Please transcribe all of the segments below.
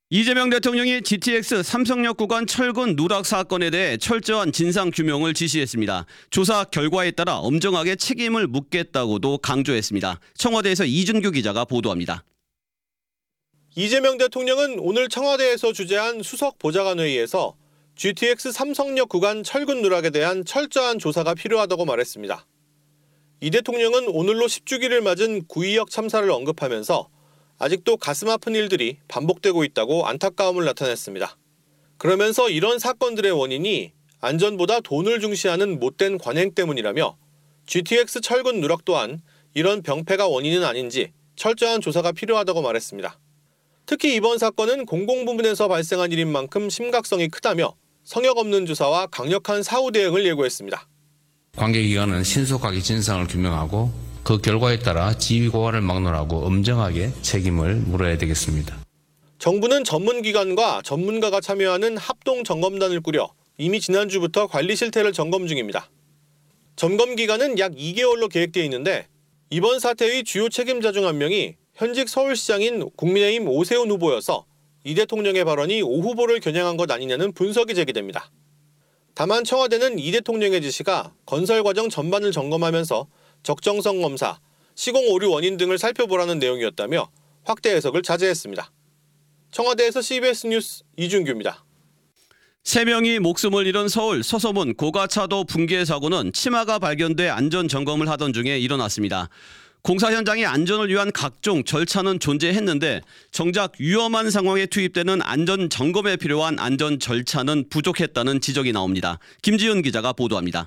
이재명 대통령이 GTX 삼성역 구간 철근 누락 사건에 대해 철저한 진상규명을 지시했습니다. 조사 결과에 따라 엄정하게 책임을 묻겠다고도 강조했습니다. 청와대에서 이준규 기자가 보도합니다. 이재명 대통령은 오늘 청와대에서 주재한 수석 보좌관회의에서 GTX 삼성역 구간 철근 누락에 대한 철저한 조사가 필요하다고 말했습니다. 이 대통령은 오늘로 10주기를 맞은 구의역 참사를 언급하면서 아직도 가슴 아픈 일들이 반복되고 있다고 안타까움을 나타냈습니다. 그러면서 이런 사건들의 원인이 안전보다 돈을 중시하는 못된 관행 때문이라며 GTX 철근 누락 또한 이런 병폐가 원인은 아닌지 철저한 조사가 필요하다고 말했습니다. 특히 이번 사건은 공공부문에서 발생한 일인 만큼 심각성이 크다며 성역 없는 조사와 강력한 사후 대응을 예고했습니다. 관계기관은 신속하게 진상을 규명하고 그 결과에 따라 지휘고하를 막론하고 엄정하게 책임을 물어야 되겠습니다. 정부는 전문기관과 전문가가 참여하는 합동점검단을 꾸려 이미 지난주부터 관리 실태를 점검 중입니다. 점검 기간은 약 2개월로 계획되어 있는데 이번 사태의 주요 책임자 중 한 명이 현직 서울시장인 국민의힘 오세훈 후보여서 이 대통령의 발언이 오 후보를 겨냥한 것 아니냐는 분석이 제기됩니다. 다만 청와대는 이 대통령의 지시가 건설 과정 전반을 점검하면서 적정성 검사, 시공 오류 원인 등을 살펴보라는 내용이었다며 확대 해석을 자제했습니다. 청와대에서 CBS 뉴스 이준규입니다. 3명이 목숨을 잃은 서울 서소문 고가차도 붕괴 사고는 치마가 발견돼 안전점검을 하던 중에 일어났습니다. 공사 현장의 안전을 위한 각종 절차는 존재했는데 정작 위험한 상황에 투입되는 안전점검에 필요한 안전 절차는 부족했다는 지적이 나옵니다. 김지은 기자가 보도합니다.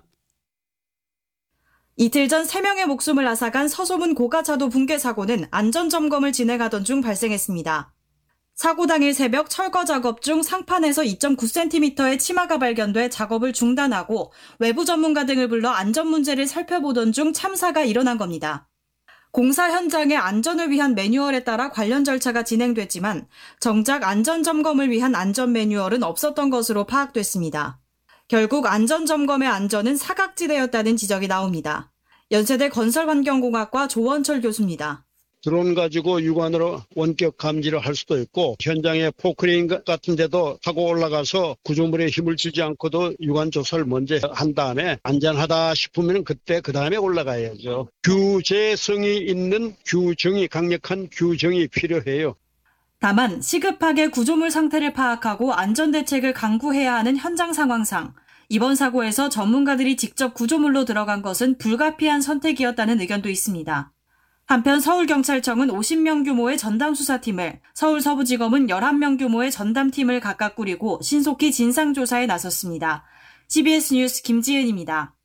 이틀 전 3명의 목숨을 앗아간 서소문 고가차도 붕괴 사고는 안전점검을 진행하던 중 발생했습니다. 사고 당일 새벽 철거 작업 중 상판에서 2.9cm의 치마가 발견돼 작업을 중단하고 외부 전문가 등을 불러 안전 문제를 살펴보던 중 참사가 일어난 겁니다. 공사 현장의 안전을 위한 매뉴얼에 따라 관련 절차가 진행됐지만 정작 안전점검을 위한 안전 매뉴얼은 없었던 것으로 파악됐습니다. 결국 안전점검의 안전은 사각지대였다는 지적이 나옵니다. 연세대 건설환경공학과 조원철 교수입니다. 드론 가지고 육안으로 원격 감지를 할 수도 있고 현장에 포크레인 같은 데도 타고 올라가서 구조물에 힘을 주지 않고도 육안 조사를 먼저 한 다음에 안전하다 싶으면 그때 그 다음에 올라가야죠. 규제성이 있는 규정이 강력한 규정이 필요해요. 다만 시급하게 구조물 상태를 파악하고 안전대책을 강구해야 하는 현장 상황상 이번 사고에서 전문가들이 직접 구조물로 들어간 것은 불가피한 선택이었다는 의견도 있습니다. 한편 서울경찰청은 50명 규모의 전담수사팀을, 서울서부지검은 11명 규모의 전담팀을 각각 꾸리고 신속히 진상조사에 나섰습니다. CBS 뉴스 김지은입니다.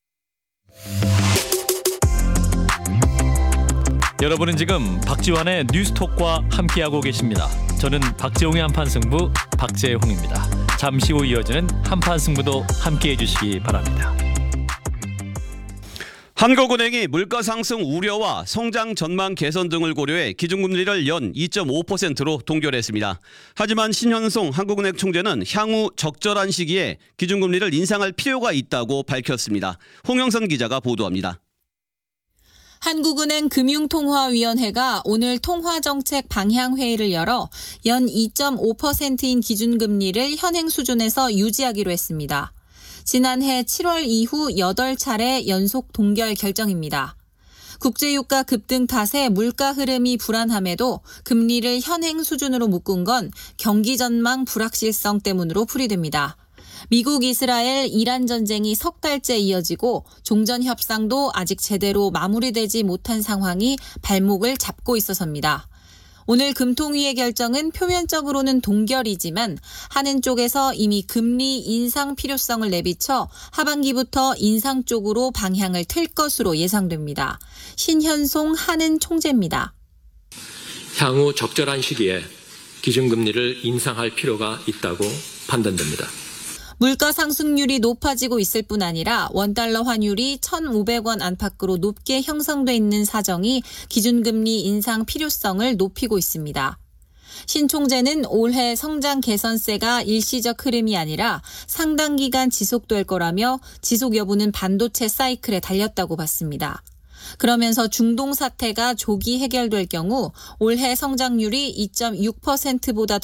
여러분은 지금 박지환의 뉴스톡과 함께하고 계십니다. 저는 박재홍의 한판승부 박재홍입니다. 잠시 후 이어지는 한판승부도 함께해 주시기 바랍니다. 한국은행이 물가 상승 우려와 성장 전망 개선 등을 고려해 기준금리를 연 2.5%로 동결했습니다. 하지만 신현송 한국은행 총재는 향후 적절한 시기에 기준금리를 인상할 필요가 있다고 밝혔습니다. 홍영선 기자가 보도합니다. 한국은행 금융통화위원회가 오늘 통화정책 방향회의를 열어 연 2.5%인 기준금리를 현행 수준에서 유지하기로 했습니다. 지난해 7월 이후 8차례 연속 동결 결정입니다. 국제유가 급등 탓에 물가 흐름이 불안함에도 금리를 현행 수준으로 묶은 건 경기 전망 불확실성 때문으로 풀이됩니다. 미국, 이스라엘, 이란 전쟁이 석 달째 이어지고 종전 협상도 아직 제대로 마무리되지 못한 상황이 발목을 잡고 있어서입니다. 오늘 금통위의 결정은 표면적으로는 동결이지만 하는 쪽에서 이미 금리 인상 필요성을 내비쳐 하반기부터 인상 쪽으로 방향을 틀 것으로 예상됩니다. 신현송 한은 총재입니다. 향후 적절한 시기에 기준금리를 인상할 필요가 있다고 판단됩니다. 물가 상승률이 높아지고 있을 뿐 아니라 원달러 환율이 1,500원 안팎으로 높게 형성돼 있는 사정이 기준금리 인상 필요성을 높이고 있습니다. 신 총재는 올해 성장 개선세가 일시적 흐름이 아니라 상당 기간 지속될 거라며 지속 여부는 반도체 사이클에 달렸다고 봤습니다. 그러면서 중동 사태가 조기 해결될 경우 올해 성장률이 2.6%보다